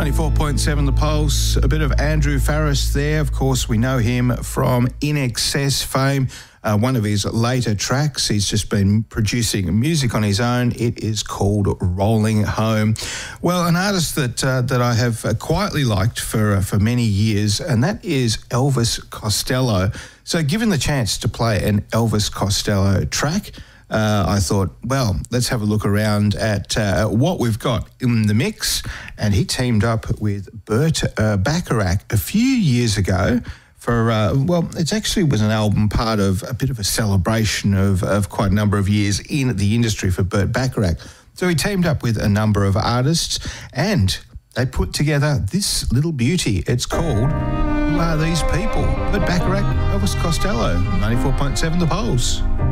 94.7 The Pulse, a bit of Andrew Farriss there. Of course, we know him from In Excess fame. One of his later tracks, he's just been producing music on his own. It is called Rolling Home. Well, an artist that I have quietly liked for many years, and that is Elvis Costello. So given the chance to play an Elvis Costello track, I thought, well, let's have a look around at what we've got in the mix. And he teamed up with Burt Bacharach a few years ago for, well, it actually was an album part of a bit of a celebration of quite a number of years in the industry for Burt Bacharach. So he teamed up with a number of artists and they put together this little beauty. It's called Who Are These People? Burt Bacharach, Elvis Costello, 94.7 The Pulse.